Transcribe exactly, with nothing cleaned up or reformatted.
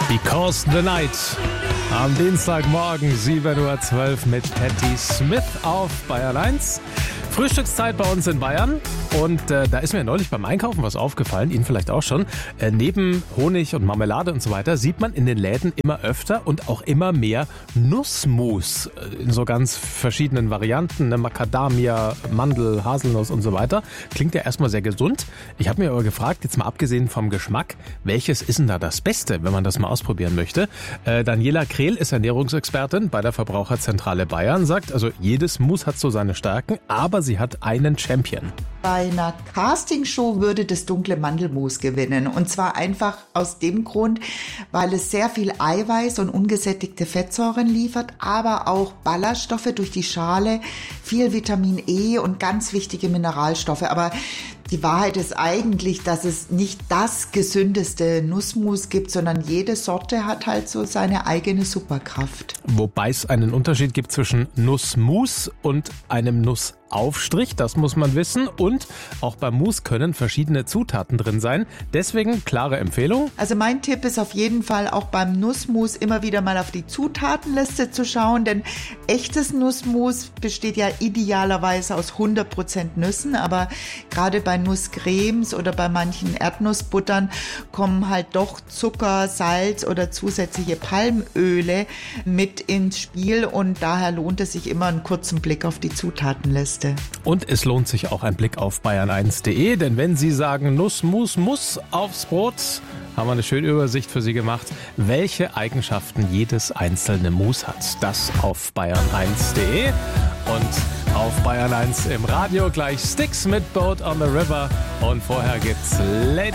Because the Night. Am Dienstagmorgen sieben Uhr zwölf mit Patti Smith auf Bayern eins. Frühstückszeit bei uns in Bayern und äh, da ist mir neulich beim Einkaufen was aufgefallen, Ihnen vielleicht auch schon. Äh, neben Honig und Marmelade und so weiter sieht man in den Läden immer öfter und auch immer mehr Nussmus äh, in so ganz verschiedenen Varianten, ne? Macadamia, Mandel, Haselnuss und so weiter. Klingt ja erstmal sehr gesund. Ich habe mir aber gefragt, jetzt mal abgesehen vom Geschmack, welches ist denn da das Beste, wenn man das mal ausprobieren möchte? Äh, Daniela Krehl ist Ernährungsexpertin bei der Verbraucherzentrale Bayern, sagt, also jedes Mus hat so seine Stärken, aber sie hat einen Champion. Bei einer Castingshow würde das dunkle Mandelmus gewinnen. Und zwar einfach aus dem Grund, weil es sehr viel Eiweiß und ungesättigte Fettsäuren liefert, aber auch Ballaststoffe durch die Schale, viel Vitamin E und ganz wichtige Mineralstoffe. Aber die Wahrheit ist eigentlich, dass es nicht das gesündeste Nussmus gibt, sondern jede Sorte hat halt so seine eigene Superkraft. Wobei es einen Unterschied gibt zwischen Nussmus und einem Nussaufstrich, das muss man wissen. Und auch beim Mus können verschiedene Zutaten drin sein. Deswegen klare Empfehlung. Also mein Tipp ist auf jeden Fall auch beim Nussmus immer wieder mal auf die Zutatenliste zu schauen, denn echtes Nussmus besteht ja idealerweise aus hundert Prozent Nüssen, aber gerade bei Nusscremes oder bei manchen Erdnussbuttern kommen halt doch Zucker, Salz oder zusätzliche Palmöle mit ins Spiel und daher lohnt es sich immer einen kurzen Blick auf die Zutatenliste. Und es lohnt sich auch ein Blick auf bayern eins punkt de, denn wenn Sie sagen Nuss, Mus, Muss aufs Brot, haben wir eine schöne Übersicht für Sie gemacht, welche Eigenschaften jedes einzelne Mus hat. Das auf bayern eins punkt de und auf Bayern eins im Radio gleich Sticks mit Boat on the River und vorher gibt's Lady